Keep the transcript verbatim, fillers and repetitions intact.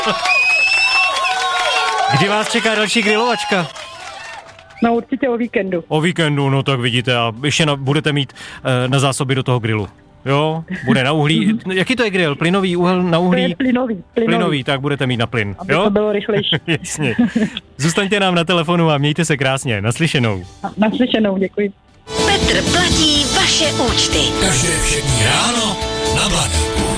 Kdy vás čeká další grilovačka? No určitě o víkendu. O víkendu, no tak vidíte, a ještě na, budete mít e, na zásoby do toho grilu. Jo, bude na uhlí. Jaký to je grill? Plynový, úhel na uhlí? To je plynový, plynový. Plynový, tak budete mít na plyn. Aby jo? to bylo rychlejší. Jasně. Zůstaňte nám na telefonu a mějte se krásně. Naslyšenou. Naslyšenou, děkuji. Petr platí vaše účty. Každé všední ráno na Blaníku.